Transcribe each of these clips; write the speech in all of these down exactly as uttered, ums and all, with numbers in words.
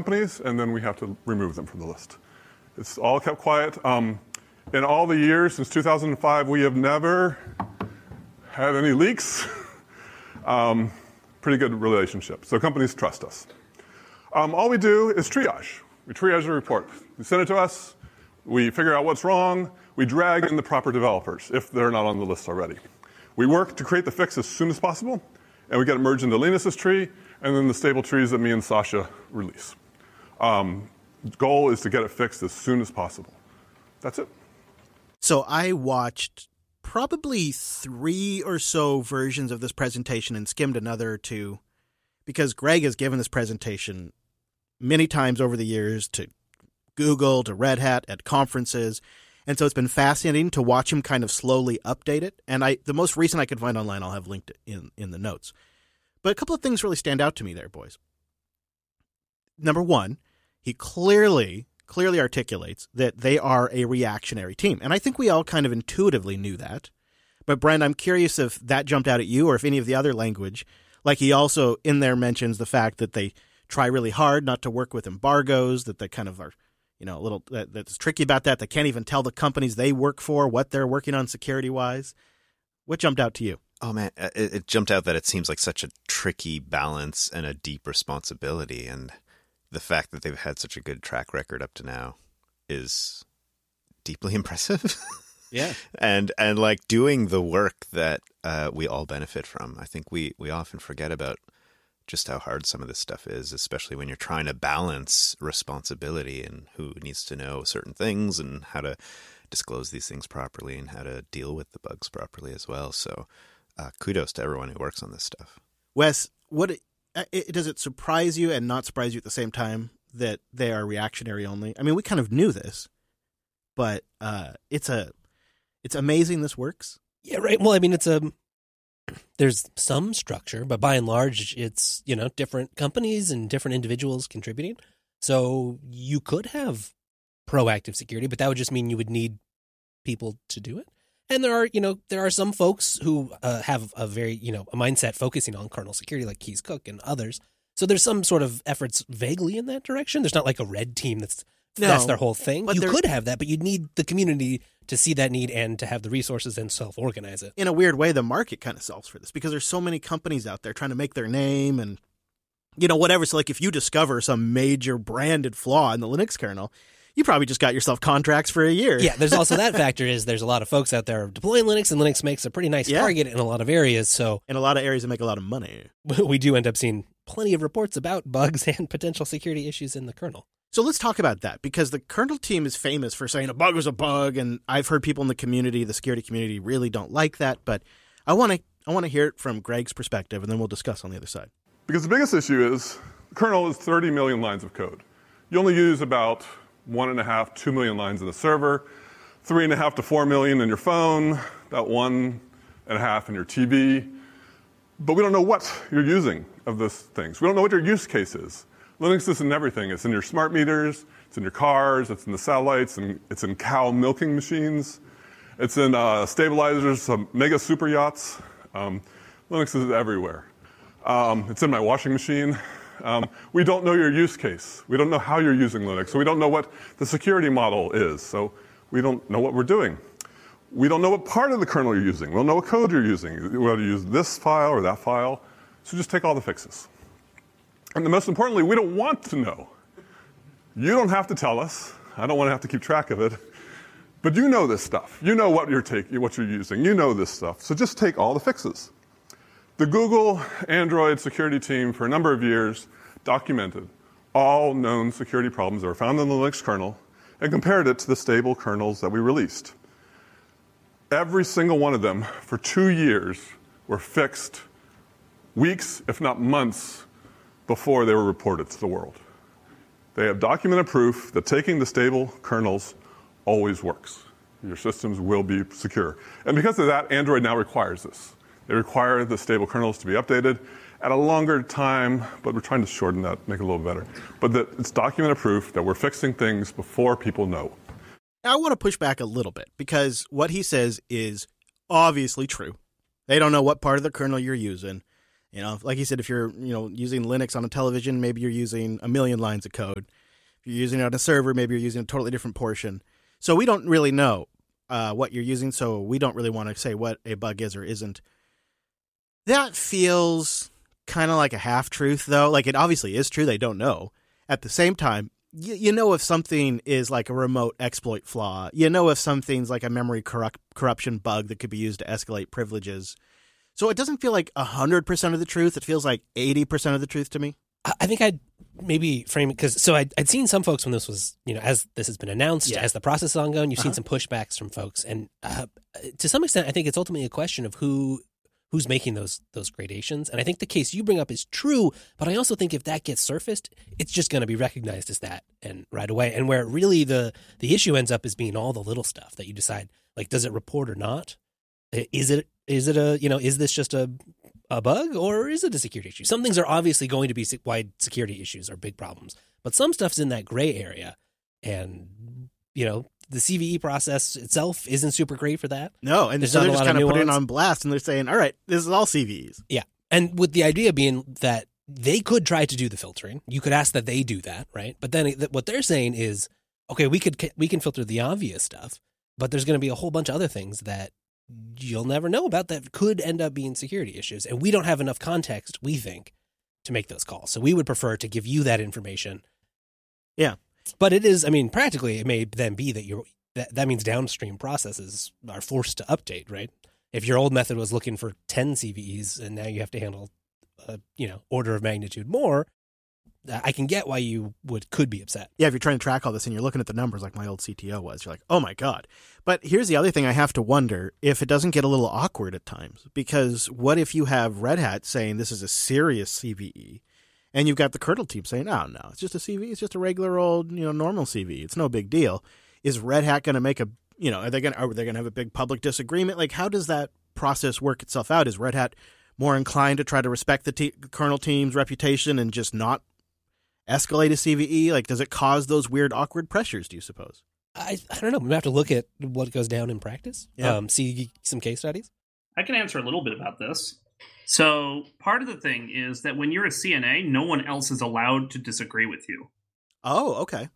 companies, and then we have to remove them from the list. It's all kept quiet. Um, in all the years since two thousand five, we have never had any leaks. um, pretty good relationship. So companies trust us. Um, all we do is triage. We triage a report. We send it to us. We figure out what's wrong. We drag in the proper developers if they're not on the list already. We work to create the fix as soon as possible, and we get it merged into Linus's tree, and then the stable trees that me and Sasha release. Um, the goal is to get it fixed as soon as possible. That's it. So I watched probably three or so versions of this presentation and skimmed another or two because Greg has given this presentation many times over the years to Google, to Red Hat, at conferences. And so it's been fascinating to watch him kind of slowly update it. And I, the most recent I could find online, I'll have linked in, in the notes. But a couple of things really stand out to me there, boys. Number one, he clearly, clearly articulates that they are a reactionary team. And I think we all kind of intuitively knew that. But Brent, I'm curious if that jumped out at you or if any of the other language, like he also in there mentions the fact that they try really hard not to work with embargoes, that they kind of are, you know, a little, that, that's tricky about that. They can't even tell the companies they work for what they're working on security-wise. What jumped out to you? Oh, man, it, it jumped out that it seems like such a tricky balance and a deep responsibility. And the fact that they've had such a good track record up to now is deeply impressive. Yeah. and and like doing the work that uh, we all benefit from. I think we, we often forget about just how hard some of this stuff is, especially when you're trying to balance responsibility and who needs to know certain things and how to disclose these things properly and how to deal with the bugs properly as well. So uh, kudos to everyone who works on this stuff. Wes, what it, it, does it surprise you and not surprise you at the same time that they are reactionary only? I mean, we kind of knew this, but uh, it's a it's amazing this works. Yeah, right. Well, I mean, it's a there's some structure, but by and large, it's, you know, different companies and different individuals contributing. So you could have proactive security, but that would just mean you would need people to do it. And there are, you know, there are some folks who uh, have a very, you know, a mindset focusing on kernel security, like Keys Cook and others. So there's some sort of efforts vaguely in that direction. There's not like a red team that's no, that's their whole thing. But you could have that, but you'd need the community to see that need and to have the resources and self-organize it. In a weird way, the market kind of solves for this because there's so many companies out there trying to make their name and, you know, whatever. So like if you discover some major branded flaw in the Linux kernel, you probably just got yourself contracts for a year. Yeah, there's also that factor is there's a lot of folks out there deploying Linux, and Linux makes a pretty nice yeah. target in a lot of areas. So in a lot of areas that make a lot of money. We do end up seeing plenty of reports about bugs and potential security issues in the kernel. So let's talk about that, because the kernel team is famous for saying a bug is a bug, and I've heard people in the community, the security community, really don't like that. But I want to I want to hear it from Greg's perspective, and then we'll discuss on the other side. Because the biggest issue is the kernel is thirty million lines of code. You only use about one and a half, two million lines in the server, three and a half to four million in your phone, about one and a half in your T V. But we don't know what you're using of those things. We don't know what your use case is. Linux is in everything. It's in your smart meters, it's in your cars, it's in the satellites, and it's in cow milking machines. It's in uh, stabilizers, some mega super yachts. Um, Linux is everywhere. Um, it's in my washing machine. Um, we don't know your use case. We don't know how you're using Linux, so we don't know what the security model is. So we don't know what we're doing. We don't know what part of the kernel you're using. We don't know what code you're using, whether you use this file or that file. So just take all the fixes. And the most importantly, we don't want to know. You don't have to tell us. I don't want to have to keep track of it. But you know this stuff. You know what you're taking, what you're using. You know this stuff. So just take all the fixes. The Google Android security team for a number of years documented all known security problems that were found in the Linux kernel and compared it to the stable kernels that we released. Every single one of them for two years were fixed weeks, if not months, before they were reported to the world. They have documented proof that taking the stable kernels always works. Your systems will be secure. And because of that, Android now requires this. They require the stable kernels to be updated at a longer time, but we're trying to shorten that, make it a little better. But that it's documented proof that we're fixing things before people know. I want to push back a little bit, because what he says is obviously true. They don't know what part of the kernel you're using. You know, like you said, if you're, you know, using Linux on a television, maybe you're using a million lines of code. If you're using it on a server, maybe you're using a totally different portion. So we don't really know uh, what you're using, so we don't really want to say what a bug is or isn't. That feels kind of like a half-truth, though. Like, it obviously is true. They don't know. At the same time, you, you know if something is like a remote exploit flaw. You know if something's like a memory corrupt, corruption bug that could be used to escalate privileges. So it doesn't feel like one hundred percent of the truth. It feels like eighty percent of the truth to me. I think I'd maybe frame it because so I'd, I'd seen some folks when this was, you know, as this has been announced, yeah. as the process is ongoing, you've uh-huh. seen some pushbacks from folks. And uh, to some extent, I think it's ultimately a question of who who's making those those gradations. And I think the case you bring up is true, but I also think if that gets surfaced, it's just going to be recognized as that and right away. And where really the the issue ends up is being all the little stuff that you decide, like, does it report or not? Is it is it a, you know, is this just a a bug or is it a security issue? Some things are obviously going to be wide security issues or big problems, but some stuff's in that gray area. And, you know, the C V E process itself isn't super great for that. No, and There's so they're not a just lot of kind of putting it nuance. on blast and they're saying, all right, this is all C V Es. Yeah. And with the idea being that they could try to do the filtering. You could ask that they do that, right? But then what they're saying is, okay, we could we can filter the obvious stuff, but there's going to be a whole bunch of other things that you'll never know about that could end up being security issues. And we don't have enough context, we think, to make those calls. So we would prefer to give you that information. Yeah. But it is, I mean, practically it may then be that you're, that, that means downstream processes are forced to update, right? If your old method was looking for ten C V Es and now you have to handle a, you know, order of magnitude more, I can get why you would could be upset. Yeah, if you're trying to track all this and you're looking at the numbers like my old C T O was, you're like, oh my God. But here's the other thing I have to wonder if it doesn't get a little awkward at times. Because what if you have Red Hat saying this is a serious C V E and you've got the kernel team saying, oh, no, it's just a C V E. It's just a regular old, you know, normal C V E. It's no big deal. Is Red Hat going to make a, you know, are they going to, are they going to have a big public disagreement? Like, how does that process work itself out? Is Red Hat more inclined to try to respect the te- kernel team's reputation and just not escalate a C V E? Like, does it cause those weird, awkward pressures, do you suppose? I, I don't know. We have to look at what goes down in practice, yeah. um, see some case studies. I can answer a little bit about this. So part of the thing is that when you're a C N A, no one else is allowed to disagree with you. Oh, okay.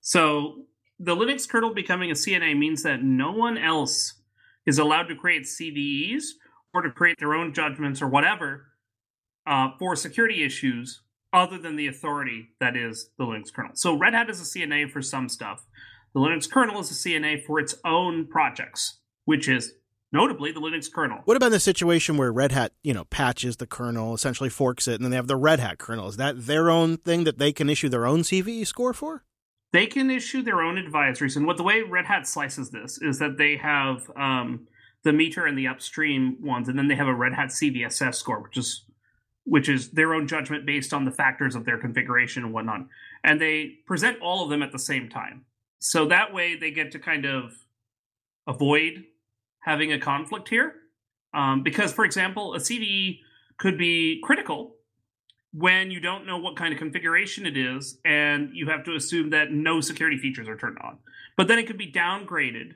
So the Linux kernel becoming a C N A means that no one else is allowed to create C V Es or to create their own judgments or whatever uh, for security issues other than the authority that is the Linux kernel. So Red Hat is a C N A for some stuff. The Linux kernel is a C N A for its own projects, which is notably the Linux kernel. What about the situation where Red Hat, you know, patches the kernel, essentially forks it, and then they have the Red Hat kernel? Is that their own thing that they can issue their own C V E score for? They can issue their own advisories. And what the way Red Hat slices this is that they have um, the meter and the upstream ones, and then they have a Red Hat C V S S score, which is which is their own judgment based on the factors of their configuration and whatnot. And they present all of them at the same time. So that way they get to kind of avoid having a conflict here. Um, because, for example, a C V E could be critical when you don't know what kind of configuration it is, and you have to assume that no security features are turned on. But then it could be downgraded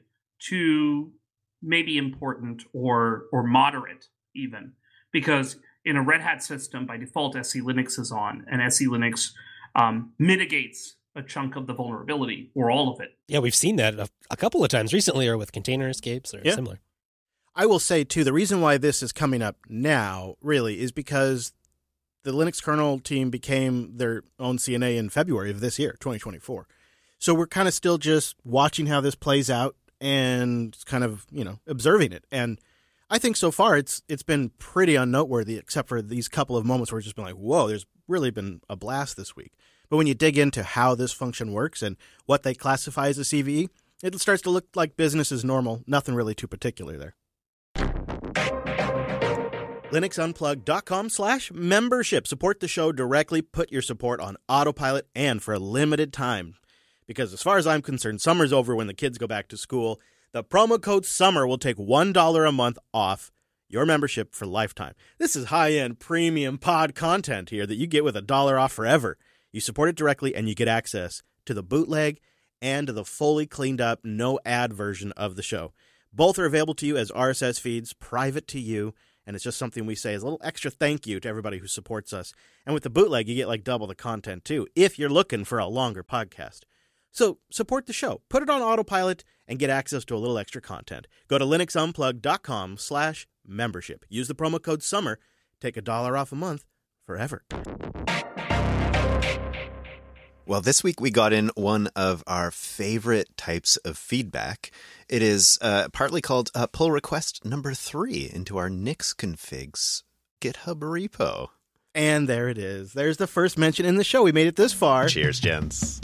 to maybe important or or moderate even, because in a Red Hat system, by default, S C Linux is on, and S C Linux um, mitigates a chunk of the vulnerability or all of it. Yeah, we've seen that a, a couple of times recently, or with container escapes or yeah. similar. I will say, too, the reason why this is coming up now, really, is because the Linux kernel team became their own C N A in February of this year, twenty twenty-four. So we're kind of still just watching how this plays out and kind of, you know, observing it. And I think so far it's it's been pretty unnoteworthy, except for these couple of moments where it's just been like, whoa, there's really been a blast this week. But when you dig into how this function works and what they classify as a C V E, it starts to look like business as normal. Nothing really too particular there. LinuxUnplugged.com slash membership. Support the show directly. Put your support on autopilot and for a limited time. Because as far as I'm concerned, summer's over when the kids go back to school. The promo code SUMMER will take one dollar a month off your membership for lifetime. This is high-end premium pod content here that you get with a dollar off forever. You support it directly and you get access to the bootleg and to the fully cleaned up, no ad version of the show. Both are available to you as R S S feeds, private to you, And it's just something we say as a little extra thank you to everybody who supports us. And with the bootleg, you get like double the content too, if you're looking for a longer podcast. So support the show, put it on autopilot, and get access to a little extra content. Go to linuxunplugged.com slash membership. Use the promo code SUMMER. Take a dollar off a month forever. Well, this week we got in one of our favorite types of feedback. It is uh, partly called uh, pull request number three into our Nix configs GitHub repo. And there it is. There's the first mention in the show. We made it this far. Cheers, gents.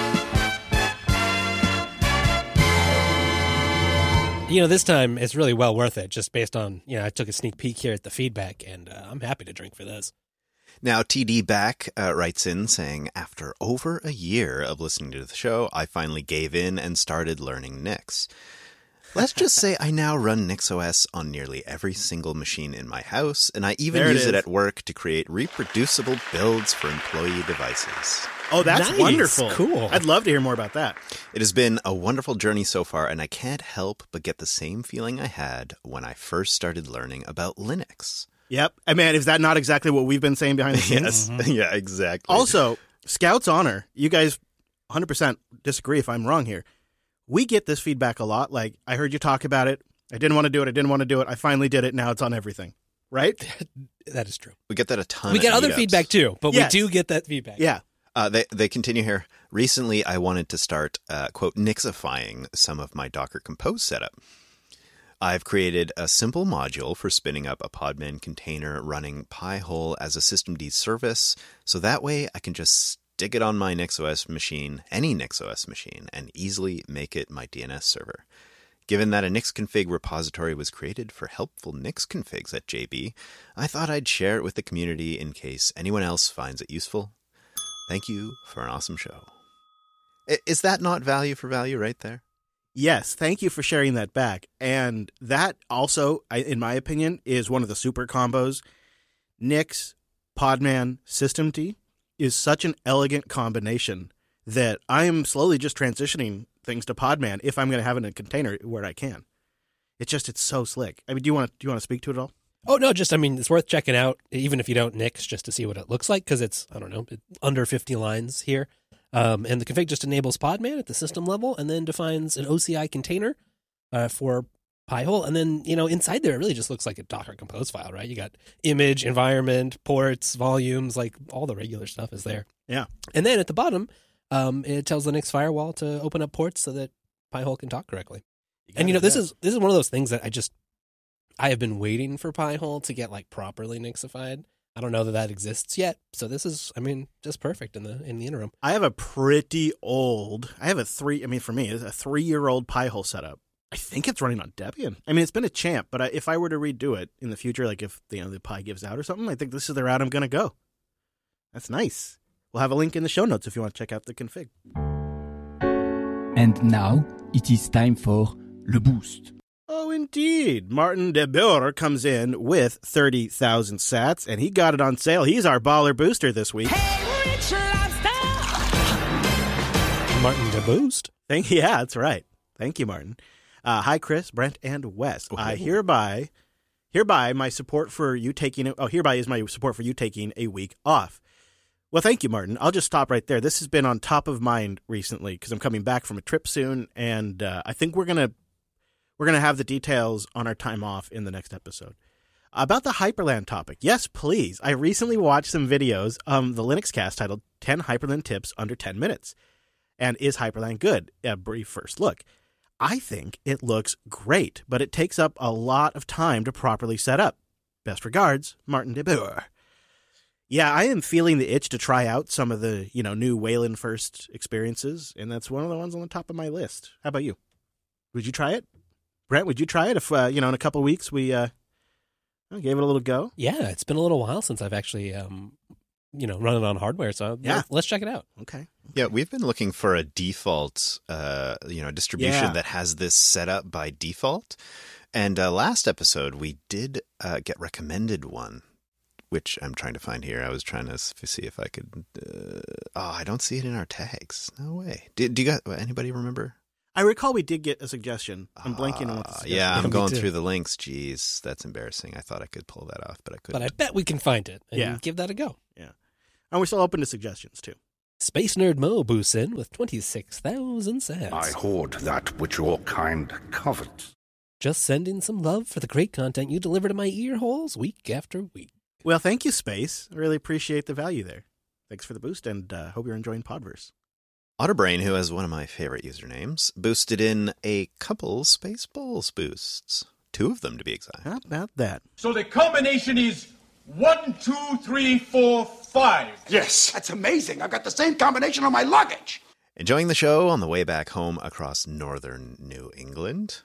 You know, this time it's really well worth it, just based on, you know, I took a sneak peek here at the feedback, and uh, I'm happy to drink for this. Now, T D Back uh, writes in saying, after over a year of listening to the show, I finally gave in and started learning Nix. Let's just say I now run NixOS on nearly every single machine in my house, and I even There it use it is. at work to create reproducible builds for employee devices. Oh, that's Nice. wonderful. Cool. I'd love to hear more about that. It has been a wonderful journey so far, and I can't help but get the same feeling I had when I first started learning about Linux. Yep. I mean, is that not exactly what we've been saying behind the scenes? Yes, yeah, exactly. Also, Scout's Honor, you guys one hundred percent disagree if I'm wrong here. We get this feedback a lot. Like, I heard you talk about it. I didn't want to do it. I didn't want to do it. I finally did it. Now it's on everything. Right? That is true. we get that a ton. We at get other meetups. feedback too, but Yes. we do get that feedback. Yeah. Uh, they they continue here. Recently, I wanted to start, uh, quote, Nixifying some of my Docker Compose setup. I've created a simple module for spinning up a Podman container running Pi-hole as a systemd service, so that way I can just stick it on my NixOS machine, any NixOS machine, and easily make it my D N S server. Given that a Nixconfig repository was created for helpful Nix configs at J B, I thought I'd share it with the community in case anyone else finds it useful. Thank you for an awesome show. I- Is that not value for value right there? Yes. Thank you for sharing that back. And that also, I- in my opinion, is one of the super combos. Nix, Podman, systemd is such an elegant combination that I am slowly just transitioning things to Podman if I'm going to have it in a container where I can. It's just, it's so slick. I mean, do you want to, do you want to speak to it at all? Oh, no, just, I mean, it's worth checking out, even if you don't Nix, just to see what it looks like, because it's, I don't know, under fifty lines here. Um, and the config just enables Podman at the system level and then defines an O C I container uh, for Pi-hole. And then, you know, inside there, it really just looks like a Docker Compose file, right? You got image, environment, ports, volumes, like all the regular stuff is there. Yeah. And then at the bottom, um, it tells the Nix firewall to open up ports so that Pi-hole can talk correctly. And, you know, this is this is one of those things that I just, I have been waiting for Pi-hole to get, like, properly Nixified. I don't know that that exists yet. So this is, I mean, just perfect in the in the interim. I have a pretty old, I have a three, I mean, for me, it's a three-year-old Pi-hole setup. I think it's running on Debian. I mean, it's been a champ, but I, if I were to redo it in the future, like if you know the Pi gives out or something, I think this is the route I'm going to go. That's nice. We'll have a link in the show notes if you want to check out the config. And now it is time for Le Boost. Oh, indeed. Martin de Boer comes in with thirty thousand sats, and he got it on sale. He's our baller booster this week. Martin de Boost. Thank Yeah, that's right. Thank you, Martin. Uh, hi, Chris, Brent, and Wes. I hereby, hereby, my support for you taking, oh, hereby is my support for you taking a week off. Well, thank you, Martin. I'll just stop right there. This has been on top of mind recently because I'm coming back from a trip soon, and uh, I think we're gonna we're gonna have the details on our time off in the next episode. About the Hyperland topic, yes, please. I recently watched some videos of the Linux cast titled ten Hyperland Tips Under ten Minutes. And is Hyperland good? A brief first look. I think it looks great, but it takes up a lot of time to properly set up. Best regards, Martin de Boer. Yeah, I am feeling the itch to try out some of the, you know, new Wayland First experiences, and that's one of the ones on the top of my list. How about you? Would you try it? Brent, would you try it if, uh, you know, in a couple of weeks we uh, gave it a little go? Yeah, it's been a little while since I've actually, um, you know, run it on hardware. So Yeah. let's, let's check it out. Okay. Yeah, we've been looking for a default, uh, you know, distribution Yeah. that has this set up by default. And uh, last episode, we did uh, get recommended one, which I'm trying to find here. I was trying to s- see if I could. Uh, oh, I don't see it in our tags. No way. Do, do you got anybody remember? I recall we did get a suggestion. I'm blanking on what the Uh, suggestion yeah, was. I'm Me going too. through the links. Jeez, that's embarrassing. I thought I could pull that off, but I couldn't. But I bet we can find it and Yeah. give that a go. And we're still open to suggestions, too. Space Nerd Mo boosts in with twenty-six thousand sats. I hoard that which your kind covet. Just sending some love for the great content you deliver to my ear holes week after week. Well, thank you, Space. I really appreciate the value there. Thanks for the boost, and uh, hope you're enjoying Podverse. Otterbrain, who has one of my favorite usernames, boosted in a couple Space Bowls boosts. Two of them, to be exact. How about that? So the combination is one, two, three, four, five. Yes, that's amazing. I've got the same combination on my luggage. Enjoying the show on the way back home across northern New England.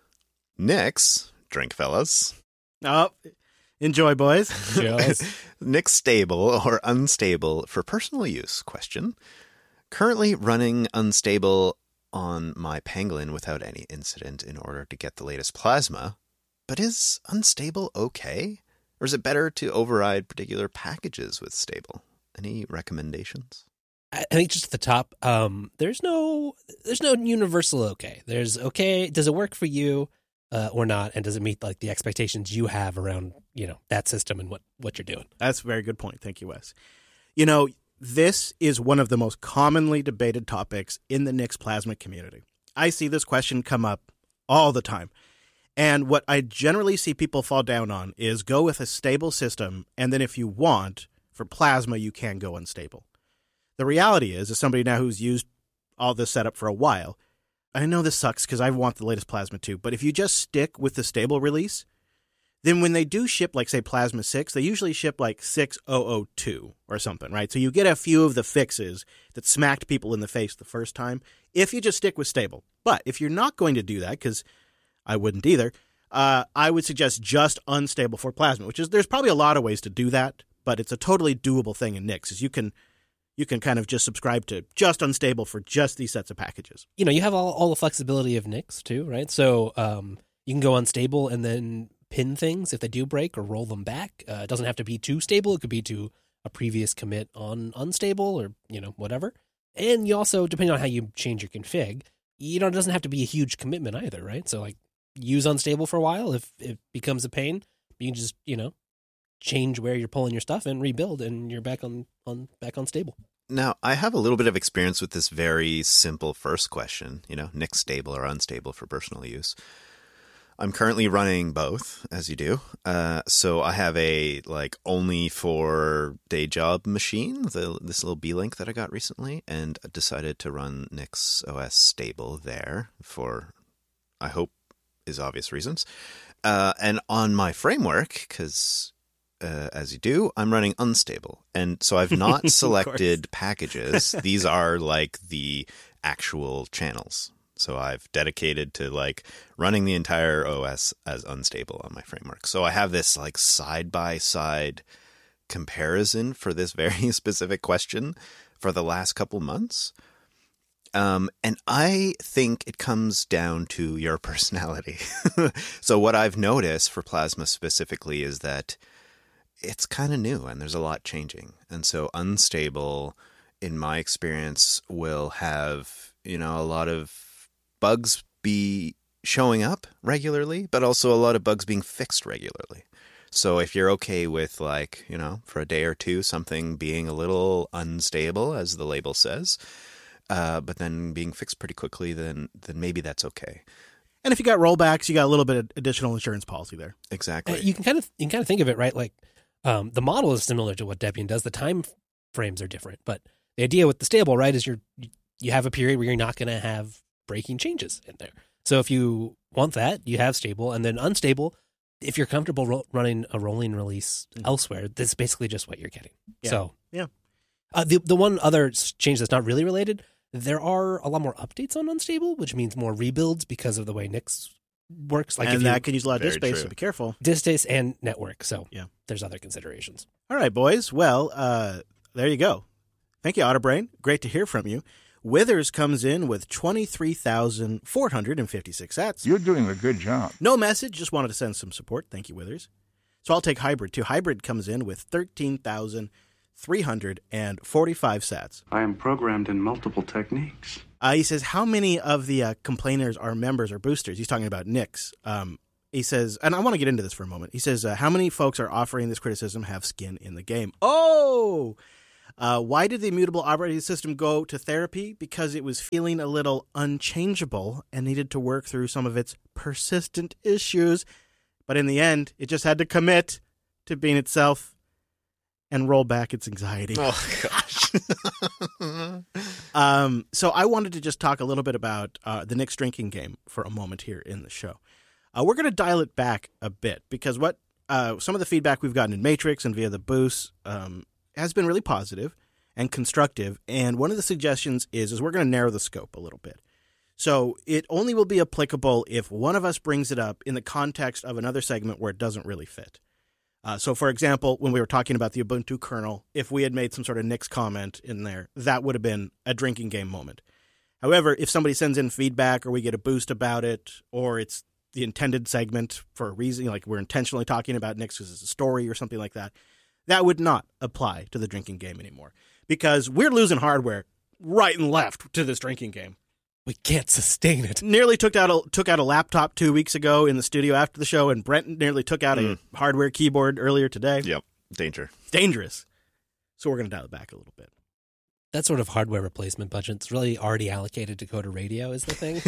Nix, drink fellas. Oh, enjoy, boys. Just Nix stable or unstable for personal use question. Currently running unstable on my Pangolin without any incident in order to get the latest plasma. But is unstable okay? Or is it better to override particular packages with stable? Any recommendations? I I think just at the top, um, there's no there's no universal okay. There's okay, does it work for you uh, or not, and does it meet like the expectations you have around, you know, that system and what, what you're doing? That's a very good point. Thank you, Wes. You know, this is one of the most commonly debated topics in the Nix Plasma community. I see this question come up all the time. And what I generally see people fall down on is go with a stable system, and then if you want, for plasma, you can go unstable. The reality is, as somebody now who's used all this setup for a while, I know this sucks because I want the latest plasma too, but if you just stick with the stable release, then when they do ship, like, say, Plasma six, they usually ship, like, six thousand two or something, right? So you get a few of the fixes that smacked people in the face the first time if you just stick with stable. But if you're not going to do that, because I wouldn't either, uh, I would suggest just unstable for Plasma, which is, there's probably a lot of ways to do that, but it's a totally doable thing in Nix, is you can, you can kind of just subscribe to just unstable for just these sets of packages. You know, you have all, all the flexibility of Nix too, right? So um, you can go unstable and then pin things if they do break or roll them back. Uh, it doesn't have to be too stable. It could be to a previous commit on unstable or, you know, whatever. And you also, depending on how you change your config, you know, it doesn't have to be a huge commitment either, right? So, like, use unstable for a while. If it becomes a pain, you can just, you know, change where you're pulling your stuff and rebuild, and you're back on, on back on stable. Now, I have a little bit of experience with this very simple first question, you know, Nix stable or unstable for personal use. I'm currently running both, as you do. Uh, so I have a, like, only for day job machine, the, this little B-Link that I got recently, and decided to run Nix O S stable there for, I hope, is obvious reasons. Uh, and on my framework, because uh, as you do, I'm running unstable. And so I've not selected packages. These are like the actual channels. So I've dedicated to like running the entire O S as unstable on my framework. So I have this like side-by-side comparison for this very specific question for the last couple months. Um, and I think it comes down to your personality. So what I've noticed for Plasma specifically is that it's kind of new and there's a lot changing. And so unstable, in my experience, will have, you know, a lot of bugs be showing up regularly, but also a lot of bugs being fixed regularly. So if you're okay with, like, you know, for a day or two, something being a little unstable, as the label says, uh, but then being fixed pretty quickly, then then maybe that's okay. And if you got rollbacks, you got a little bit of additional insurance policy there. Exactly. Uh, You can kind of you can kind of think of it, right? Like um, the model is similar to what Debian does. The time frames are different, but the idea with the stable, right, is you're you have a period where you're not going to have breaking changes in there. So if you want that, you have stable, and then unstable, if you're comfortable ro- running a rolling release mm-hmm. elsewhere, that's basically just what you're getting. Yeah. So yeah. Uh, the the one other change that's not really related, there are a lot more updates on unstable, which means more rebuilds because of the way Nix works. Like and if that you, can use a lot of disk Very space, true. so be careful. disk space and network. So Yeah. there's other considerations. All right, boys. Well, uh, there you go. Thank you, Otterbrain. Great to hear from you. Withers comes in with twenty-three thousand four hundred fifty-six sats. You're doing a good job. No message, just wanted to send some support. Thank you, Withers. So I'll take Hybrid, too. Hybrid comes in with thirteen thousand three hundred forty-five sats. I am programmed in multiple techniques. Uh, he says, how many of the uh, complainers are members or boosters? He's talking about Nix. Um, he says, and I want to get into this for a moment. He says, uh, how many folks are offering this criticism have skin in the game? Oh! Uh, why did the immutable operating system go to therapy? Because it was feeling a little unchangeable and needed to work through some of its persistent issues. But in the end, it just had to commit to being itself and roll back its anxiety. Oh, gosh. um, so I wanted to just talk a little bit about uh, the Nix drinking game for a moment here in the show. Uh, we're going to dial it back a bit because what uh, some of the feedback we've gotten in Matrix and via the boosts um, has been really positive and constructive. And one of the suggestions is, is we're going to narrow the scope a little bit. So it only will be applicable if one of us brings it up in the context of another segment where it doesn't really fit. Uh, so, for example, when we were talking about the Ubuntu kernel, if we had made some sort of Nix comment in there, that would have been a drinking game moment. However, if somebody sends in feedback or we get a boost about it, or it's the intended segment for a reason, like we're intentionally talking about Nix because it's a story or something like that, that would not apply to the drinking game anymore because we're losing hardware right and left to this drinking game. We can't sustain it. Nearly took out a, took out a laptop two weeks ago in the studio after the show, and Brent nearly took out mm. a hardware keyboard earlier today. Yep, danger. Dangerous. So we're going to dial it back a little bit. That sort of hardware replacement budget's really already allocated to Coder Radio is the thing.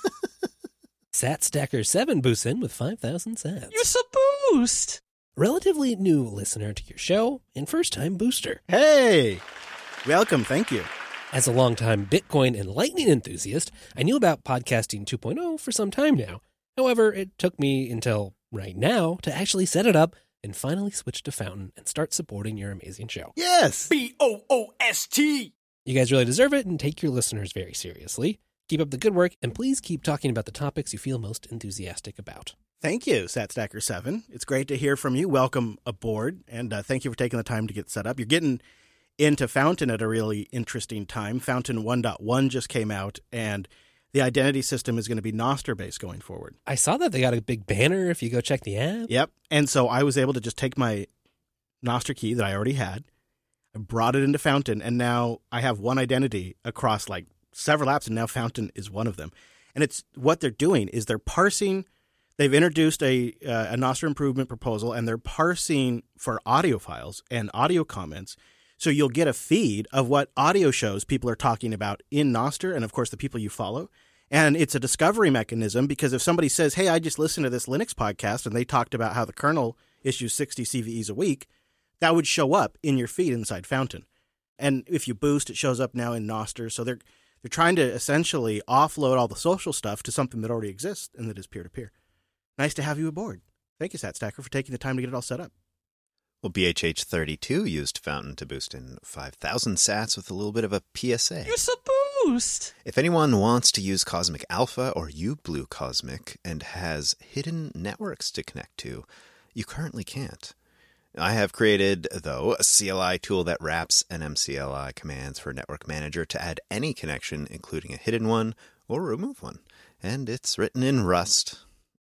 SatStacker seven boosts in with five thousand sats. You're so boost! Relatively new listener to your show and first-time booster. Hey! Welcome, thank you. As a longtime Bitcoin and Lightning enthusiast, I knew about podcasting two point oh for some time now. However, it took me until right now to actually set it up and finally switch to Fountain and start supporting your amazing show. Yes! B O O S T! You guys really deserve it and take your listeners very seriously. Keep up the good work, and please keep talking about the topics you feel most enthusiastic about. Thank you, SatStacker seven. It's great to hear from you. Welcome aboard, and uh, thank you for taking the time to get set up. You're getting into Fountain at a really interesting time. Fountain one point one just came out, and the identity system is going to be Nostr-based going forward. I saw that they got a big banner if you go check the app. Yep, and so I was able to just take my Nostr key that I already had, I brought it into Fountain, and now I have one identity across like several apps, and now Fountain is one of them. And it's what they're doing is they're parsing. They've introduced a uh, a Nostr improvement proposal, and they're parsing for audio files and audio comments. So you'll get a feed of what audio shows people are talking about in Nostr, and of course the people you follow. And it's a discovery mechanism because if somebody says, hey, I just listened to this Linux podcast and they talked about how the kernel issues sixty C V Es a week, that would show up in your feed inside Fountain. And if you boost, it shows up now in Nostr. So they're they're trying to essentially offload all the social stuff to something that already exists and that is peer-to-peer. Nice to have you aboard. Thank you, SatStacker, for taking the time to get it all set up. Well, B H H thirty-two used Fountain to boost in five thousand sats with a little bit of a P S A. You're so boost! If anyone wants to use Cosmic Alpha or uBlue Cosmic and has hidden networks to connect to, you currently can't. I have created, though, a C L I tool that wraps N M C L I commands for Network Manager to add any connection, including a hidden one or remove one. And it's written in Rust.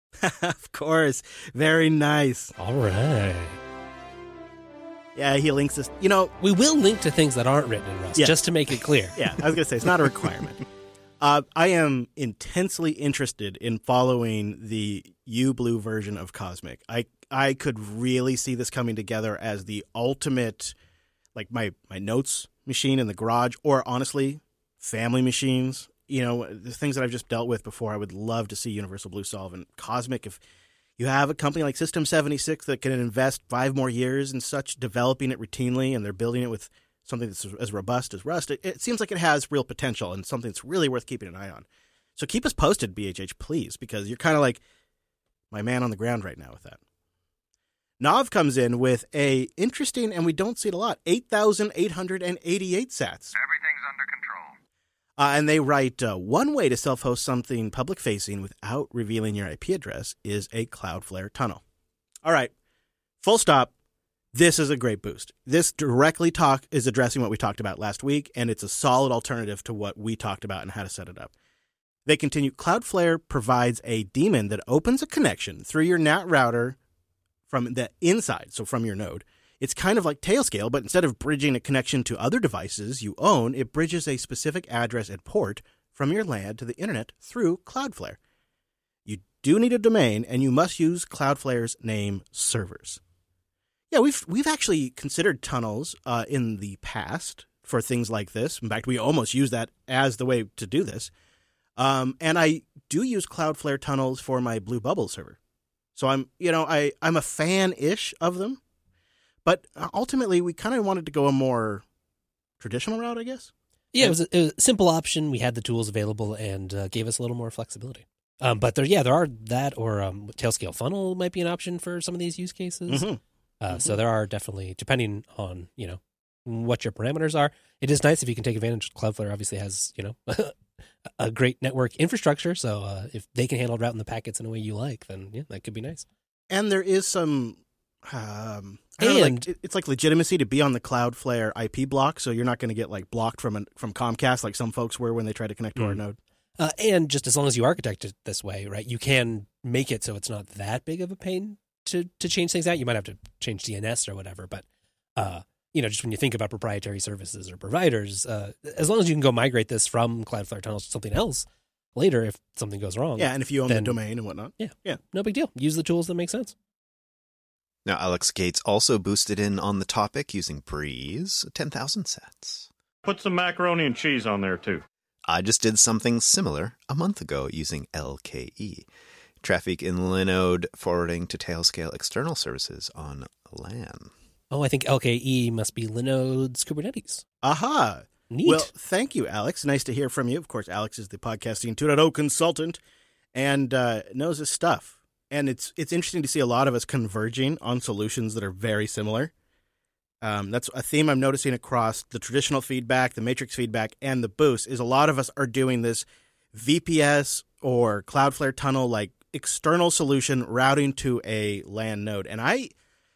Of course. Very nice. All right. Yeah, he links this. You know, we will link to things that aren't written in Rust, yeah. just to make it clear. Yeah, I was going to say, it's not a requirement. uh, I am intensely interested in following the uBlue version of Cosmic. I I could really see this coming together as the ultimate, like my, my notes machine in the garage, or honestly, family machines. You know, the things that I've just dealt with before, I would love to see Universal Blue solve. And Cosmic, if you have a company like System seventy-six that can invest five more years and such, developing it routinely, and they're building it with something that's as robust as Rust, it, it seems like it has real potential and something that's really worth keeping an eye on. So keep us posted, B H H, please, because you're kind of like my man on the ground right now with that. Nav comes in with a interesting, and we don't see it a lot, eight thousand eight hundred eighty-eight sats. Everything's under control. Uh, and they write, uh, one way to self-host something public-facing without revealing your I P address is a Cloudflare tunnel. All right, full stop. This is a great boost. This directly talk is addressing what we talked about last week, and it's a solid alternative to what we talked about and how to set it up. They continue, Cloudflare provides a daemon that opens a connection through your N A T router from the inside, so from your node, It's kind of like Tailscale, but instead of bridging a connection to other devices you own, it bridges a specific address and port from your LAN to the internet through Cloudflare. You do need a domain, and you must use Cloudflare's name servers. Yeah, we've we've actually considered tunnels uh, in the past for things like this. In fact, we almost use that as the way to do this. Um, and I do use Cloudflare tunnels for my Blue Bubble server. So I'm, you know, I, I'm a fan-ish of them. But ultimately, we kind of wanted to go a more traditional route, I guess. Yeah, it was, a, it was a simple option. We had the tools available and uh, gave us a little more flexibility. Um, but there, yeah, there are that, or um, Tailscale Funnel might be an option for some of these use cases. Mm-hmm. Uh, mm-hmm. So there are definitely, depending on, you know, what your parameters are. It is nice if you can take advantage. Cloudflare obviously has, you know, a great network infrastructure. So uh, if they can handle routing the packets in a way you like, then yeah, that could be nice. And there is some... Um, I don't and know, like, it's like legitimacy to be on the Cloudflare I P block, so you're not going to get like blocked from an, from Comcast like some folks were when they tried to connect to mm. our node. Uh, and just as long as you architect it this way, right, you can make it so it's not that big of a pain to to change things out. You might have to change D N S or whatever, but uh, you know, just when you think about proprietary services or providers, uh, as long as you can go migrate this from Cloudflare tunnels to something else later if something goes wrong. Yeah, and if you own then, the domain and whatnot. Yeah, yeah, no big deal. Use the tools that make sense. Now, Alex Gates also boosted in on the topic using Breeze, ten thousand sats. Put some macaroni and cheese on there, too. I just did something similar a month ago using L K E. Traffic in Linode forwarding to Tailscale external services on LAN. Oh, I think L K E must be Linode's Kubernetes. Aha. Neat. Well, thank you, Alex. Nice to hear from you. Of course, Alex is the Podcasting two point oh consultant and uh, knows his stuff. And it's it's interesting to see a lot of us converging on solutions that are very similar. Um, that's a theme I'm noticing across the traditional feedback, the matrix feedback, and the boost is a lot of us are doing this V P S or Cloudflare tunnel like external solution routing to a LAN node. And I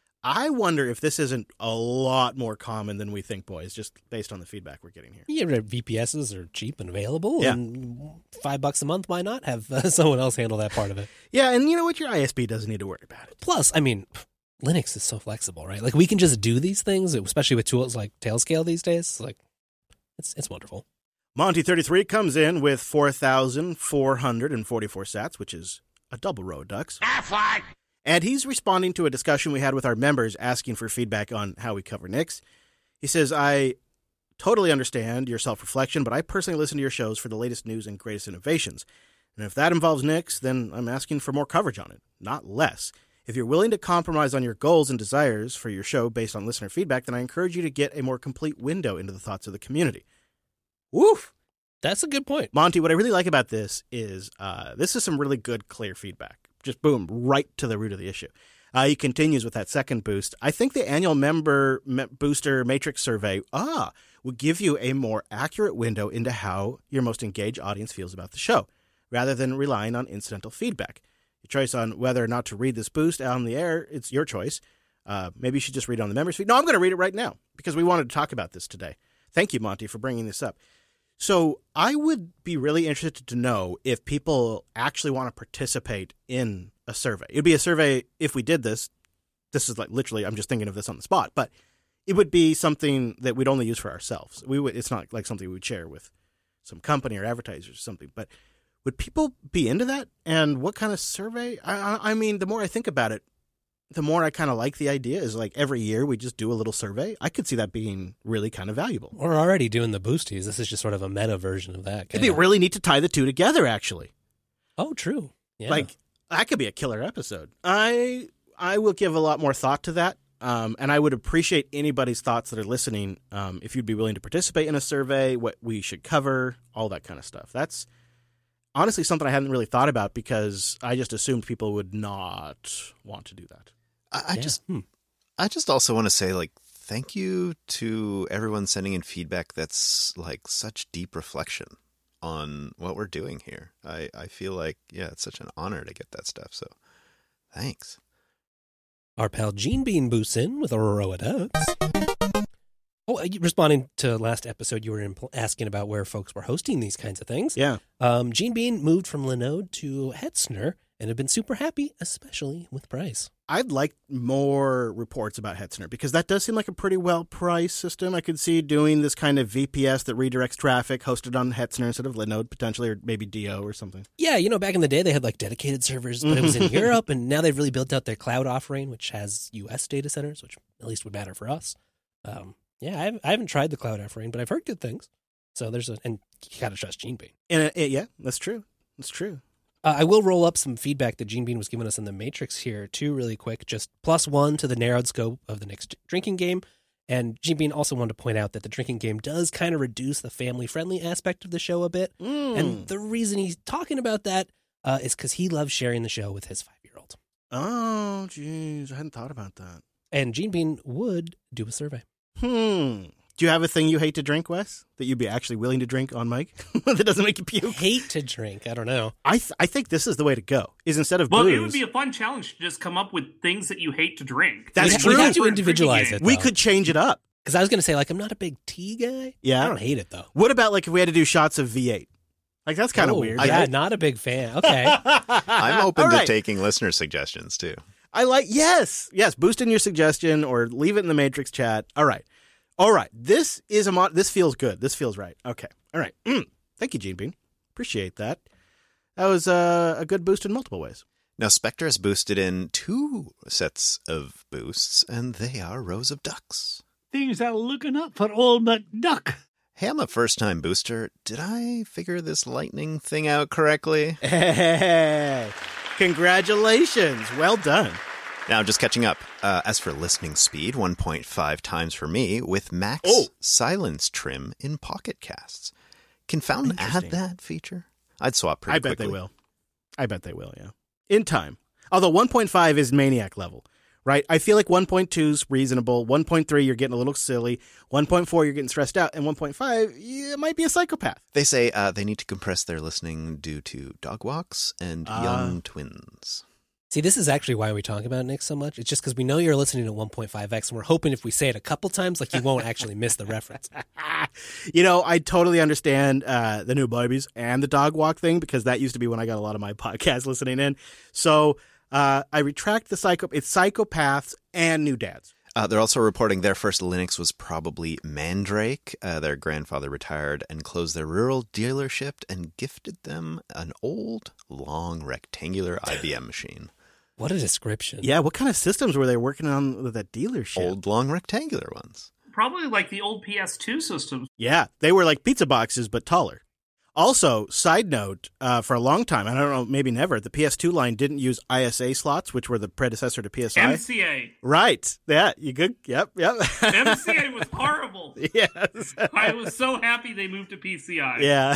I wonder if this isn't a lot more common than we think, boys, just based on the feedback we're getting here. Yeah, V P Ss are cheap and available. Yeah. And five bucks a month, why not have uh, someone else handle that part of it? Yeah, and you know what? Your I S P doesn't need to worry about it. Plus, I mean, Linux is so flexible, right? Like, we can just do these things, especially with tools like Tailscale these days. Like, it's it's wonderful. Monty thirty-three comes in with four thousand four hundred forty-four sats, which is a double row of ducks. Affleck! And he's responding to a discussion we had with our members asking for feedback on how we cover Nix. He says, I totally understand your self-reflection, but I personally listen to your shows for the latest news and greatest innovations. And if that involves Nix, then I'm asking for more coverage on it, not less. If you're willing to compromise on your goals and desires for your show based on listener feedback, then I encourage you to get a more complete window into the thoughts of the community. Woof! That's a good point. Monty, what I really like about this is uh, this is some really good, clear feedback. Just boom, right to the root of the issue. Uh, he continues with that second boost. I think the annual member me- booster matrix survey ah, will give you a more accurate window into how your most engaged audience feels about the show, rather than relying on incidental feedback. Your choice on whether or not to read this boost out on the air, it's your choice. Uh, maybe you should just read it on the members feed. No, I'm going to read it right now because we wanted to talk about this today. Thank you, Monty, for bringing this up. So I would be really interested to know if people actually want to participate in a survey. It would be a survey if we did this. This is like literally, I'm just thinking of this on the spot, but it would be something that we'd only use for ourselves. We would. It's not like something we would share with some company or advertisers or something. But would people be into that? And what kind of survey? I, I mean, the more I think about it, the more I kind of like the idea is like every year we just do a little survey. I could see that being really kind of valuable. We're already doing the boosties. This is just sort of a meta version of that. It'd be really neat to tie the two together, actually. Oh, true. Yeah. Like, that could be a killer episode. I I will give a lot more thought to that, um, and I would appreciate anybody's thoughts that are listening, um, if you'd be willing to participate in a survey, what we should cover, all that kind of stuff. That's honestly something I hadn't really thought about because I just assumed people would not want to do that. I, I yeah. just, hmm. I just also want to say, like, thank you to everyone sending in feedback that's like such deep reflection on what we're doing here. I, I feel like, yeah, it's such an honor to get that stuff. So, thanks. Our pal Gene Bean boosts in with a row of ducks. Oh, responding to last episode, you were impl- asking about where folks were hosting these kinds of things. Yeah. Um, Gene Bean moved from Linode to Hetzner and have been super happy, especially with price. I'd like more reports about Hetzner because that does seem like a pretty well-priced system. I could see doing this kind of V P S that redirects traffic hosted on Hetzner instead of Linode potentially, or maybe D O or something. Yeah, you know, back in the day they had like dedicated servers, but it was in Europe, and now they've really built out their cloud offering, which has U S data centers, which at least would matter for us. Um, yeah, I haven't, I haven't tried the cloud offering, but I've heard good things. So there's a, and you gotta trust Gene Bean. And it, it, yeah, that's true. That's true. Uh, I will roll up some feedback that Gene Bean was giving us in the Matrix here, too, really quick. Just plus one to the narrowed scope of the next drinking game. And Gene Bean also wanted to point out that the drinking game does kind of reduce the family-friendly aspect of the show a bit. Mm. And the reason he's talking about that uh, is because he loves sharing the show with his five-year-old. Oh, jeez. I hadn't thought about that. And Gene Bean would do a survey. Hmm. Do you have a thing you hate to drink, Wes, that you'd be actually willing to drink on mic that doesn't make you puke? Hate to drink. I don't know. I th- I think this is the way to go. Is instead of well, booze, it would be a fun challenge to just come up with things that you hate to drink. That's we, true. We have to individualize it. We though. could change it up. Because I was going to say, like, I'm not a big tea guy. Yeah. I don't hate it, though. What about, like, if we had to do shots of V eight? Like, that's kind of oh, weird. Yeah, right? not a big fan. Okay. I'm open All to right. taking listener suggestions, too. I like, yes, yes, boost in your suggestion or leave it in the Matrix chat. All right. All right. This is a, mo- this feels good. This feels right. Okay. All right. Mm. Thank you, Gene Bean. Appreciate that. That was uh, a good boost in multiple ways. Now, Spectre has boosted in two sets of boosts, and they are rows of ducks. Things are looking up for old McDuck. Hey, I'm a first-time booster. Did I figure this lightning thing out correctly? Hey, congratulations. Well done. Now, just catching up. Uh, as for listening speed, one point five times for me with max Oh. silence trim in Pocket Casts. Can Fountain add that feature? I'd swap pretty I bet quickly. they will. I bet they will, yeah. In time. Although one point five is Maniac level, right? I feel like one point two is reasonable. one point three, you're getting a little silly. one point four, you're getting stressed out. And one point five, you might be a psychopath. They say uh, they need to compress their listening due to dog walks and Ah. young twins. See, this is actually why we talk about Nick so much. It's just because we know you're listening to one point five x, and we're hoping if we say it a couple times, like you won't actually miss the reference. You know, I totally understand uh, the new babies and the dog walk thing because that used to be when I got a lot of my podcast listening in. So uh, I retract the psycho. It's psychopaths and new dads. Uh, they're also reporting their first Linux was probably Mandrake. Uh, their grandfather retired and closed their rural dealership and gifted them an old, long, rectangular I B M machine. What a description. Yeah, what kind of systems were they working on with that dealership? Old, long, rectangular ones. Probably like the old P S two systems. Yeah, they were like pizza boxes, but taller. Also, side note, uh, for a long time, I don't know, maybe never, the P S two line didn't use I S A slots, which were the predecessor to P S I. M C A. Right. Yeah, you good? Yep, yep. M C A was horrible. Yes. I was so happy they moved to P C I. Yeah.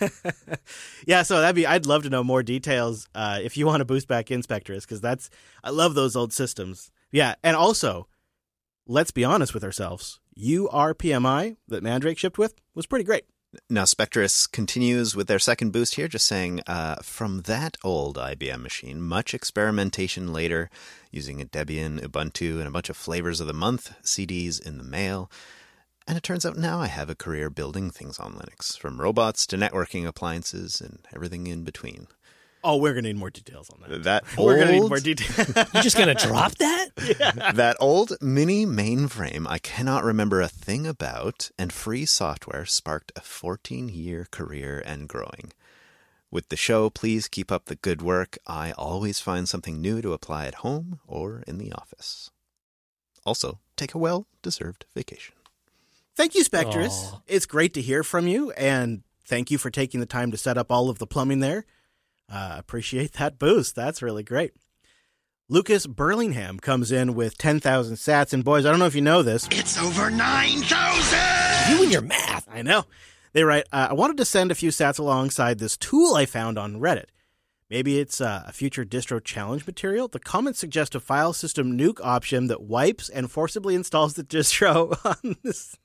Yeah, so that'd be, I'd love to know more details uh, if you want to boost back Inspectorus, because that's, I love those old systems. Yeah, and also, let's be honest with ourselves, U R P M I that Mandrake shipped with was pretty great. Now, Spectrus continues with their second boost here, just saying, uh, from that old I B M machine, much experimentation later, using a Debian, Ubuntu, and a bunch of flavors of the month, C Ds in the mail. And it turns out now I have a career building things on Linux, from robots to networking appliances and everything in between. Oh, we're going to need more details on that. That We're old, going to need more details. You're just going to drop that? Yeah. That old mini mainframe I cannot remember a thing about, and free software sparked a fourteen-year career and growing. With the show, please keep up the good work. I always find something new to apply at home or in the office. Also, take a well-deserved vacation. Thank you, Spectrus. Aww. It's great to hear from you, and thank you for taking the time to set up all of the plumbing there. Uh, appreciate that boost. That's really great. Lucas Burlingham comes in with ten thousand sats, and boys, I don't know if you know this. It's over nine thousand! You and your math. I know. They write, uh, I wanted to send a few sats alongside this tool I found on Reddit. Maybe it's uh, a future distro challenge material. The comments suggest a file system nuke option that wipes and forcibly installs the distro on this.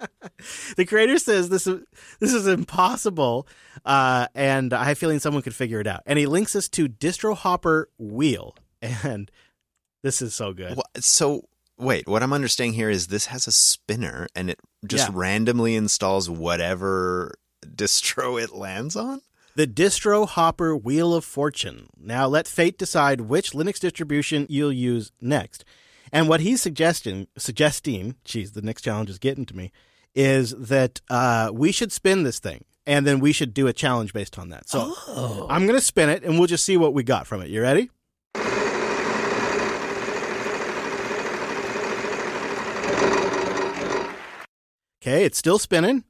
The creator says this is this is impossible, uh, and I have a feeling someone could figure it out. And he links us to DistroHopper Wheel, and this is so good. Well, so, wait, what I'm understanding here is this has a spinner, and it just Yeah. randomly installs whatever distro it lands on? The Distro Hopper Wheel of Fortune. Now let fate decide which Linux distribution you'll use next. And what he's suggesting, suggesting, geez, the next challenge is getting to me, is that uh, we should spin this thing, and then we should do a challenge based on that. So oh. I'm going to spin it, and we'll just see what we got from it. You ready? Okay, it's still spinning.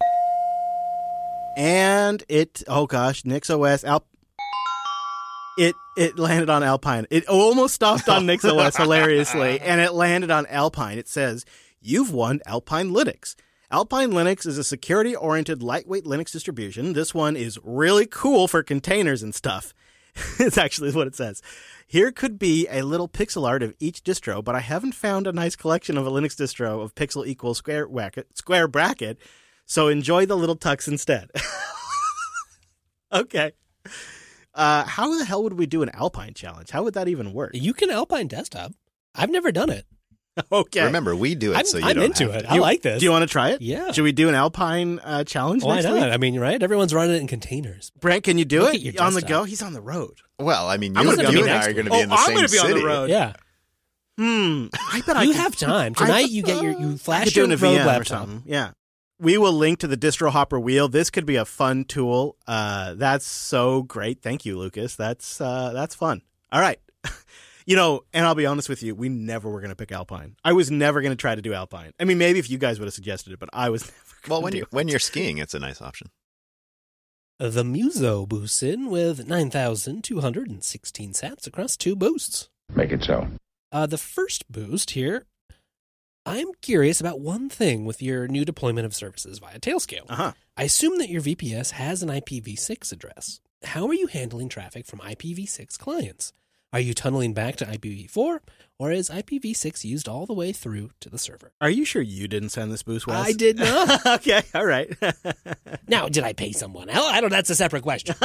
And it, oh gosh, NixOS, Alp, it it landed on Alpine. It almost stopped on NixOS, hilariously, and it landed on Alpine. It says, you've won Alpine Linux. Alpine Linux is a security-oriented, lightweight Linux distribution. This one is really cool for containers and stuff. It's actually what it says. Here could be a little pixel art of each distro, but I haven't found a nice collection of a Linux distro of pixel equals square bracket, square bracket, so enjoy the little tux instead. Okay. Uh, how the hell would we do an Alpine challenge? How would that even work? You can Alpine desktop. I've never done it. Okay. Remember, we do it, I'm, so you I'm don't into have it. to. I You- like this. Do you want to try it? Yeah. Should we do an Alpine uh, challenge Why next not? week? I mean, right? Everyone's running it in containers. Brent, can you do Look it? at your On the desktop. go? He's on the road. Well, I mean, I'm you, gonna you be and next I are going to week. be in the Oh, I'm same gonna be on the city. road. Yeah. Hmm. I bet I You could- have time. I- Tonight you get your, you I flash could do your it in a Rogue V M or laptop. something. Yeah. We will link to the Distro Hopper wheel. This could be a fun tool. Uh, that's so great. Thank you, Lucas. That's uh, that's fun. All right. You know, and I'll be honest with you, we never were going to pick Alpine. I was never going to try to do Alpine. I mean, maybe if you guys would have suggested it, but I was never going Well, to when do you it. when you're skiing, it's a nice option. The Muso boosts in with nine thousand two hundred sixteen sats across two boosts. Make it so. Uh, the first boost here, I'm curious about one thing with your new deployment of services via Tailscale. Uh-huh. I assume that your V P S has an I P v six address. How are you handling traffic from I P v six clients? Are you tunneling back to I P v four, or is I P v six used all the way through to the server? Are you sure you didn't send this boost, Wes? I did not. Okay, all right. Now, did I pay someone else? I don't. That's a separate question.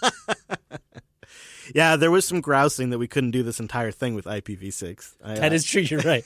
Yeah, there was some grousing that we couldn't do this entire thing with I P v six. I, That uh, is true. You're right.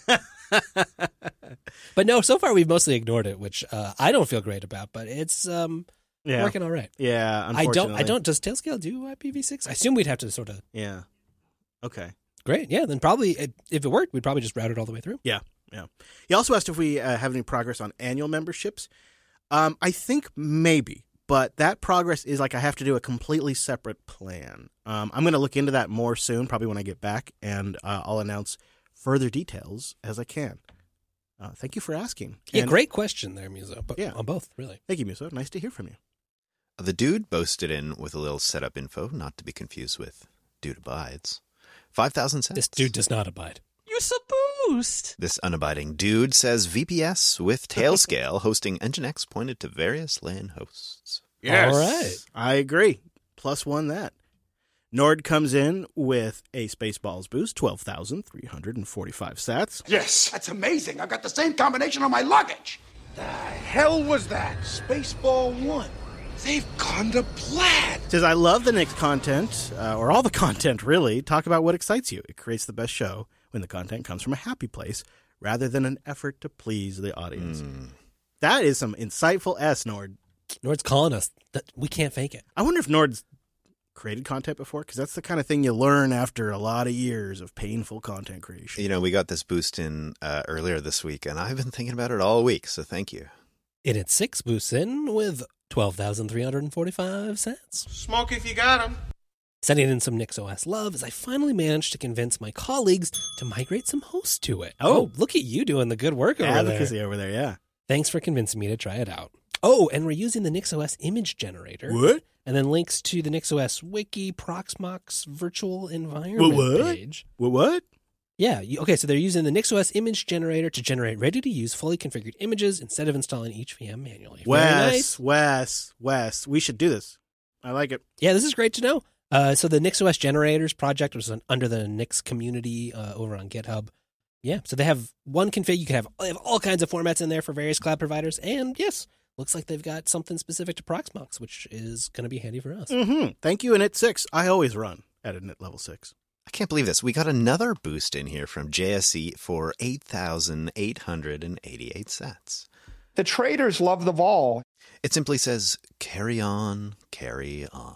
But no, so far we've mostly ignored it, which uh, I don't feel great about. But it's um, yeah. working all right. Yeah, I unfortunately. don't. I don't. Does Tailscale do I P v six? I assume we'd have to sort of. Yeah. Okay. Great. Yeah. Then probably if it worked, we'd probably just route it all the way through. Yeah, yeah. He also asked if we uh, have any progress on annual memberships. Um, I think maybe, but that progress is like I have to do a completely separate plan. Um, I'm going to look into that more soon, probably when I get back, and uh, I'll announce further details as I can. Uh, thank you for asking. Yeah. And- Great question there, Muso. But Yeah. on both, really. Thank you, Muso. Nice to hear from you. The dude boasted in with a little setup info, not to be confused with Dude Abides. five thousand cents. This dude does not abide. You supposed. This unabiding dude says V P S with Tailscale hosting Nginx pointed to various LAN hosts. Yes. All right. I agree. Plus one that. Nord comes in with a Spaceballs boost, twelve thousand three hundred forty-five sats. Yes. That's amazing. I've got the same combination on my luggage. The hell was that? Spaceball one. They've gone to plaid. Says, I love the Nix content, uh, or all the content, really. Talk about what excites you. It creates the best show when the content comes from a happy place rather than an effort to please the audience. Mm. That is some insightful S, Nord. Nord's calling us. That we can't fake it. I wonder if Nord's created content before, because that's the kind of thing you learn after a lot of years of painful content creation. You know, we got this boost in uh, earlier this week, and I've been thinking about it all week, so thank you. It had six boosts in with twelve thousand three hundred forty-five cents. Smoke if you got 'em. Sending in some NixOS love as I finally managed to convince my colleagues to migrate some hosts to it. Oh. look at you doing the good work over Advocacy there. over there, yeah. Thanks for convincing me to try it out. Oh, and we're using the NixOS image generator. What? And then links to the NixOS wiki Proxmox virtual environment What? page. What? What? Yeah. You, okay, so they're using the NixOS image generator to generate ready-to-use, fully configured images instead of installing each V M manually. Very Wes, nice. Wes, Wes. We should do this. I like it. Yeah, this is great to know. Uh, so the NixOS Generators project was an, under the Nix community uh, over on GitHub. Yeah, so they have one config. You can have, they have all kinds of formats in there for various cloud providers. And yes, looks like they've got something specific to Proxmox, which is going to be handy for us. Mm-hmm. Thank you, Init six. I always run at Init level six. I can't believe this. We got another boost in here from J S E for eight thousand eight hundred eighty-eight sats. The traders love the vol. It simply says, carry on, carry on.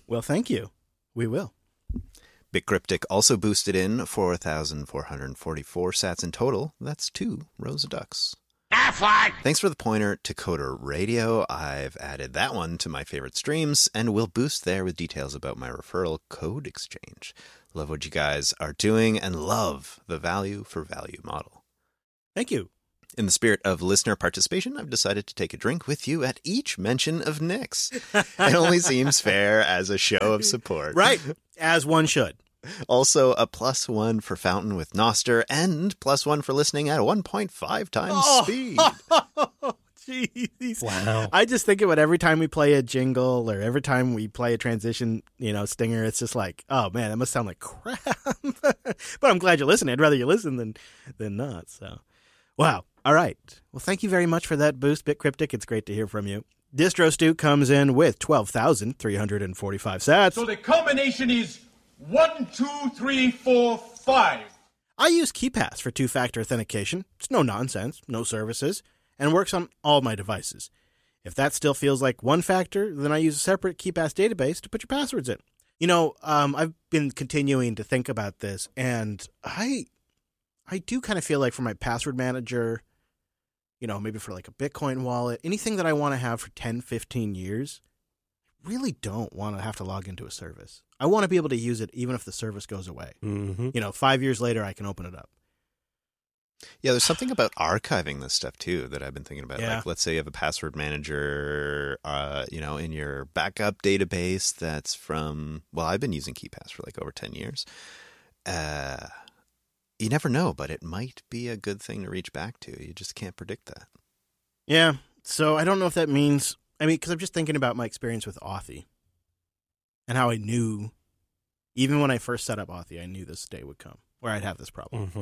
Well, thank you. We will. BitCryptic also boosted in four thousand four hundred forty-four sats in total. That's two rows of ducks. Thanks for the pointer to Coder Radio. I've added that one to my favorite streams, and will boost there with details about my referral code exchange. Love what you guys are doing, and love the value for value model. Thank you. In the spirit of listener participation, I've decided to take a drink with you at each mention of Nix. It only seems fair as a show of support. Right, as one should. Also, a plus one for Fountain with Noster, and plus one for listening at one point five times oh. speed. Jeez. Wow. I just think about every time we play a jingle or every time we play a transition, you know, stinger, it's just like, oh man, that must sound like crap. But I'm glad you're listening. I'd rather you listen than than not. So, wow. All right. Well, thank you very much for that boost, BitCryptic. It's great to hear from you. Distro Stu comes in with twelve thousand three hundred forty-five sats. So the combination is one, two, three, four, five. I use KeePass for two-factor authentication. It's no nonsense, no services, and works on all my devices. If that still feels like one factor, then I use a separate KeePass database to put your passwords in. You know, um, I've been continuing to think about this, and I, I do kind of feel like for my password manager, you know, maybe for like a Bitcoin wallet, anything that I want to have for ten, fifteen years, I really don't want to have to log into a service. I want to be able to use it even if the service goes away. Mm-hmm. You know, five years later, I can open it up. Yeah, there's something about archiving this stuff, too, that I've been thinking about. Yeah. Like, let's say you have a password manager, uh, you know, in your backup database that's from, well, I've been using KeePass for like over ten years. Uh, you never know, but it might be a good thing to reach back to. You just can't predict that. Yeah, so I don't know if that means, I mean, because I'm just thinking about my experience with Authy and how I knew, even when I first set up Authy, I knew this day would come where I'd have this problem. Mm-hmm.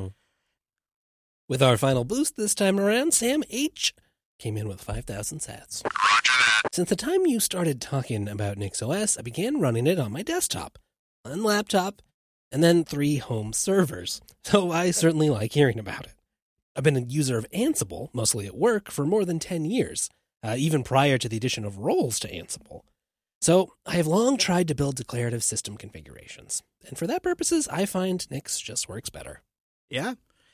With our final boost this time around, Sam H. came in with five thousand sats. Since the time you started talking about NixOS, I began running it on my desktop, one laptop, and then three home servers, so I certainly like hearing about it. I've been a user of Ansible, mostly at work, for more than ten years, uh, even prior to the addition of roles to Ansible. So I have long tried to build declarative system configurations, and for that purposes, I find Nix just works better. Yeah.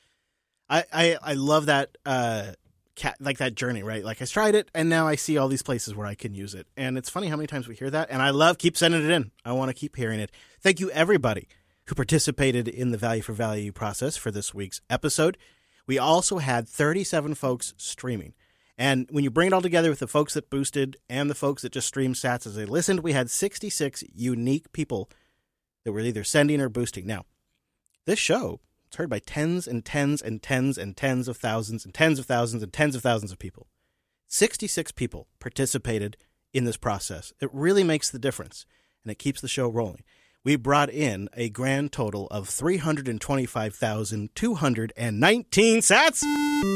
I, I, I love that, uh, cat, like that journey, right? Like I tried it, and now I see all these places where I can use it. And it's funny how many times we hear that, and I love, keep sending it in. I want to keep hearing it. Thank you, everybody who participated in the Value for Value process for this week's episode. We also had thirty-seven folks streaming. And when you bring it all together with the folks that boosted and the folks that just streamed sats as they listened, we had sixty-six unique people that were either sending or boosting. Now, this show is heard by tens and tens and tens and tens of thousands and tens of thousands and tens of thousands of people. sixty-six people participated in this process. It really makes the difference, and it keeps the show rolling. We brought in a grand total of three hundred twenty-five thousand two hundred nineteen sats.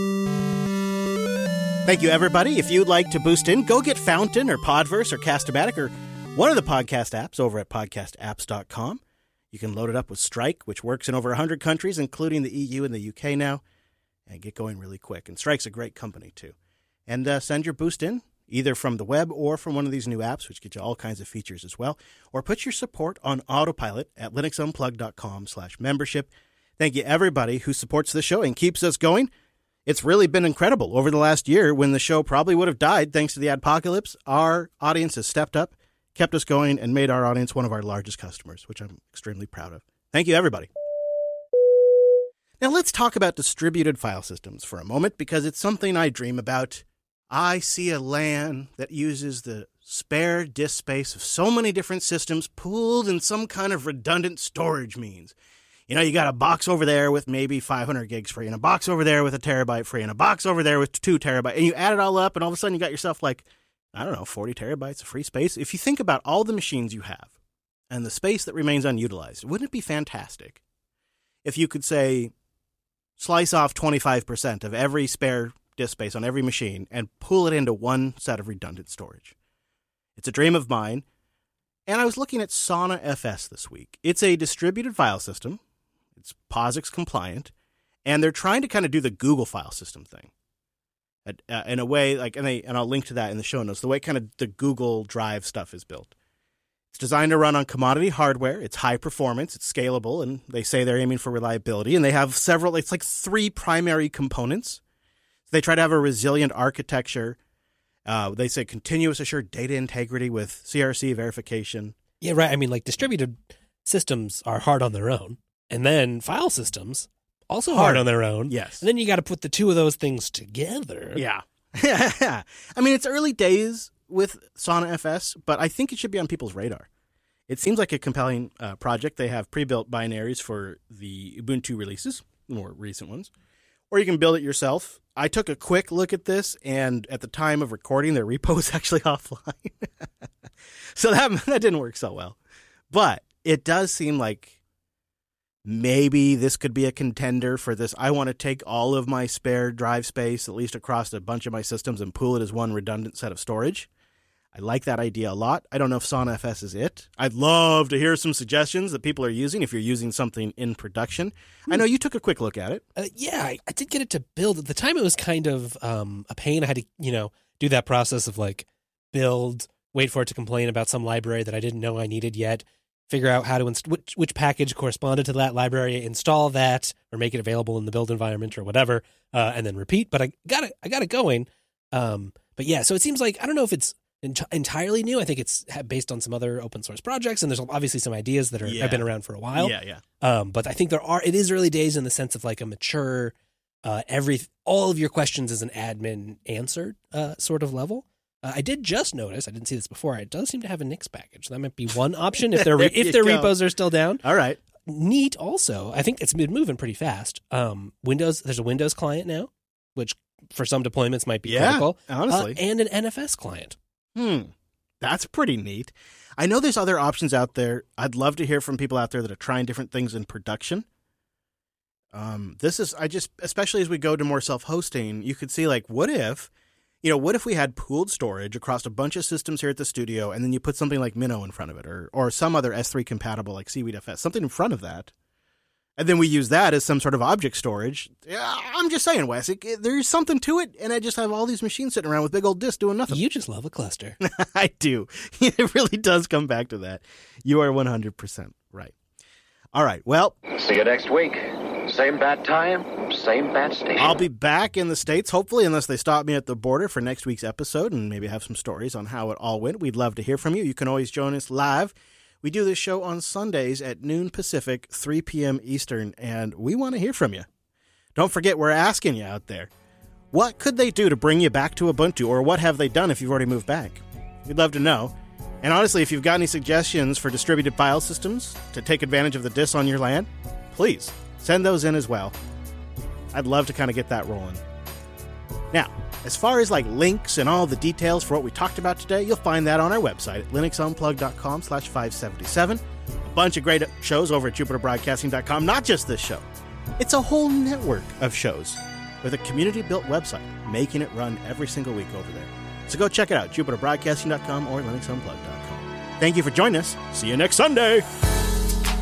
Thank you, everybody. If you'd like to boost in, go get Fountain or Podverse or Castamatic or one of the podcast apps over at podcast apps dot com. You can load it up with Strike, which works in over one hundred countries, including the E U and the U K now, and get going really quick. And Strike's a great company, too. And uh, send your boost in, either from the web or from one of these new apps, which get you all kinds of features as well. Or put your support on autopilot at linux unplugged dot com slash membership. Thank you, everybody who supports the show and keeps us going. It's really been incredible. Over the last year, when the show probably would have died thanks to the adpocalypse, our audience has stepped up, kept us going, and made our audience one of our largest customers, which I'm extremely proud of. Thank you, everybody. Now let's talk about distributed file systems for a moment, because it's something I dream about. I see a LAN that uses the spare disk space of so many different systems pooled in some kind of redundant storage means. You know, you got a box over there with maybe five hundred gigs free, and a box over there with a terabyte free, and a box over there with two terabytes, and you add it all up, and all of a sudden you got yourself like, I don't know, forty terabytes of free space. If you think about all the machines you have and the space that remains unutilized, wouldn't it be fantastic if you could say, slice off twenty-five percent of every spare disk space on every machine and pool it into one set of redundant storage? It's a dream of mine, and I was looking at Sauna F S this week. It's a distributed file system. It's POSIX compliant, and they're trying to kind of do the Google file system thing. Uh, in a way, like, and, they, and I'll link to that in the show notes, the way kind of the Google Drive stuff is built. It's designed to run on commodity hardware. It's high performance. It's scalable, and they say they're aiming for reliability. And they have several, it's like three primary components. They try to have a resilient architecture. Uh, they say continuous assured data integrity with C R C verification. Yeah, right. I mean, like distributed systems are hard on their own. And then file systems, also hard, hard on their own. Yes. And then you got to put the two of those things together. Yeah. I mean, it's early days with Sauna F S, but I think it should be on people's radar. It seems like a compelling uh, project. They have pre-built binaries for the Ubuntu releases, the more recent ones. Or you can build it yourself. I took a quick look at this, and at the time of recording, their repo was actually offline. So that, that didn't work so well. But it does seem like maybe this could be a contender for this. I want to take all of my spare drive space, at least across a bunch of my systems, and pool it as one redundant set of storage. I like that idea a lot. I don't know if Sauna F S is it. I'd love to hear some suggestions that people are using if you're using something in production. I know you took a quick look at it. Uh, yeah, I, I did get it to build. At the time, it was kind of um, a pain. I had to, you know, do that process of like build, wait for it to complain about some library that I didn't know I needed yet, figure out how to inst- which, which package corresponded to that library, install that, or make it available in the build environment or whatever, uh, and then repeat. But I got it. I got it going. Um, but yeah, so it seems like I don't know if it's ent- entirely new. I think it's based on some other open source projects, and there's obviously some ideas that are yeah. have been around for a while. Yeah, yeah. Um, but I think there are. It is early days in the sense of like a mature, uh, every all of your questions as an admin answered uh, sort of level. Uh, I did just notice, I didn't see this before, it does seem to have a Nix package. That might be one option if, re- if their go. repos are still down. All right. Neat also, I think it's been moving pretty fast. Um, Windows, there's a Windows client now, which for some deployments might be yeah, critical. honestly. Uh, and an N F S client. Hmm. That's pretty neat. I know there's other options out there. I'd love to hear from people out there that are trying different things in production. Um, this is, I just, especially as we go to more self-hosting, you could see like, what if, You know, what if we had pooled storage across a bunch of systems here at the studio, and then you put something like Minnow in front of it, or or some other S three compatible like Seaweed F S, something in front of that, and then we use that as some sort of object storage. I'm just saying, Wes, it, it, there's something to it, and I just have all these machines sitting around with big old disks doing nothing. You just love a cluster. I do. It really does come back to that. You are one hundred percent right. All right, well. See you next week. Same bad time, same bad station. I'll be back in the States, hopefully, unless they stop me at the border for next week's episode and maybe have some stories on how it all went. We'd love to hear from you. You can always join us live. We do this show on Sundays at noon Pacific, three p.m. Eastern, and we want to hear from you. Don't forget, we're asking you out there, what could they do to bring you back to Ubuntu, or what have they done if you've already moved back? We'd love to know. And honestly, if you've got any suggestions for distributed file systems to take advantage of the D I S on your LAN, please send those in as well. I'd love to kind of get that rolling. Now, as far as like links and all the details for what we talked about today, you'll find that on our website at linuxunplug.com slash 577. A bunch of great shows over at jupiter broadcasting dot com. Not just this show. It's a whole network of shows with a community-built website making it run every single week over there. So go check it out, jupiter broadcasting dot com or linux unplugged dot com. Thank you for joining us. See you next Sunday.